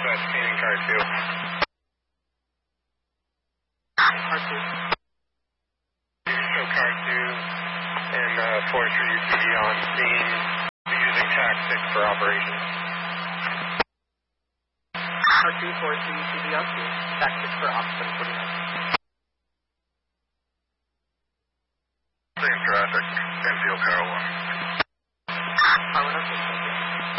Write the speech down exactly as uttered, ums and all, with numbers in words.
Dispatch, scanning car two. Car two. So car two and uh, forestry U T V on scene using TAC six for operations. Car two, forestry U T V on scene. TAC six for ops seven forty-nine. Same traffic, Enfield car one. Car one on scene.